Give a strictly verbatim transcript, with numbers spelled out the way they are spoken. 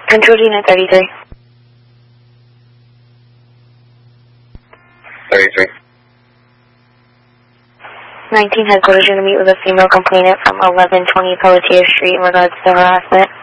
Control Unit thirty-three. thirty-three. nineteen headquarters, you're going to meet with a female complainant from eleven twenty Pelletier Street in regards to harassment.